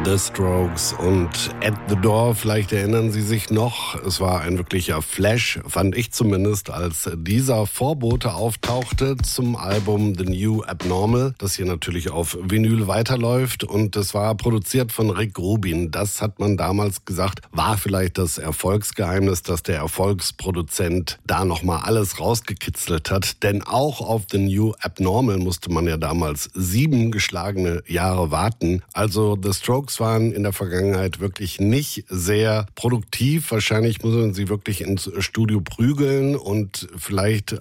The Strokes und At the Door, vielleicht erinnern Sie sich noch, es war ein wirklicher Flash, fand ich zumindest, als dieser Vorbote auftauchte zum Album The New Abnormal, das hier natürlich auf Vinyl weiterläuft, und es war produziert von Rick Rubin. Das hat man damals gesagt, war vielleicht das Erfolgsgeheimnis, dass der Erfolgsproduzent da nochmal alles rausgekitzelt hat, denn auch auf The New Abnormal musste man ja damals 7 geschlagene Jahre warten. Also The Strokes waren in der Vergangenheit wirklich nicht sehr produktiv. Wahrscheinlich muss man sie wirklich ins Studio prügeln und vielleicht